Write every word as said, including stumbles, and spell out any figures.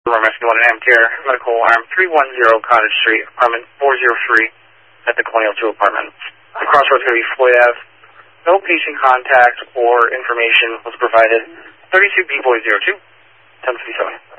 Rescue one and Amcare, medical alarm three one zero Cottage Street, apartment four oh three at the Colonial two apartment. The crossroads going to be Floyd Avenue. No patient contact or information was provided. thirty-two B Boy zero two, ten fifty-seven.